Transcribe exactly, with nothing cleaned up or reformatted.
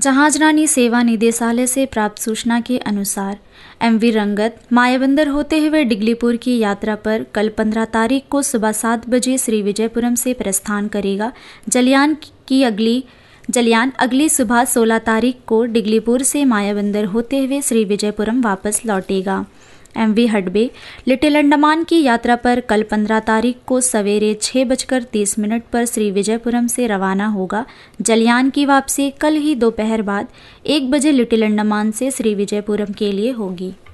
जहाजरानी सेवा निदेशालय से प्राप्त सूचना के अनुसार एमवी रंगत मायाबंदर होते हुए डिगलीपुर की यात्रा पर कल पंद्रह तारीख को सुबह सात बजे श्री विजयपुरम से प्रस्थान करेगा। जलयान की अगली जलयान अगली सुबह सोलह तारीख को डिगलीपुर से मायाबंदर होते हुए श्री विजयपुरम वापस लौटेगा। एमवी हडबे लिटिल अंडमान की यात्रा पर कल पंद्रह तारीख को सवेरे छः बजकर तीस मिनट पर श्री विजयपुरम से रवाना होगा। जलयान की वापसी कल ही दोपहर बाद एक बजे लिटिल अंडमान से श्री विजयपुरम के लिए होगी।